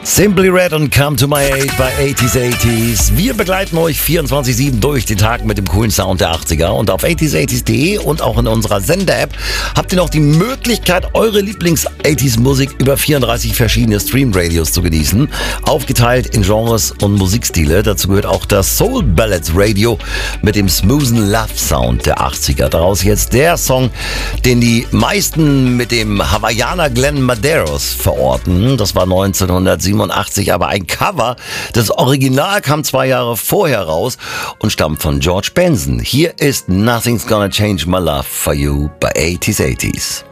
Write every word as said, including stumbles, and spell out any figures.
Simply Red und Come to My Aid bei achtziger achtziger. Wir begleiten euch vierundzwanzig sieben durch den Tag mit dem coolen Sound der achtziger. Und auf achtziger achtziger punkt de und auch in unserer Sender-App habt ihr noch die Möglichkeit, eure Lieblings-achtziger-Musik über vierunddreißig verschiedene Stream-Radios zu genießen. Aufgeteilt in Genres und Musikstile. Dazu gehört auch das Soul Ballads Radio mit dem smoothen Love-Sound der achtziger. Daraus jetzt der Song, den die meisten mit dem Hawaiianer Glenn Medeiros verorten. Das war neunzehnhundertsiebenundachtzig, aber ein Cover. Das Original kam zwei Jahre vorher raus und stammt von George Benson. Hier ist Nothing's Gonna Change My Love for You bei achtziger achtziger.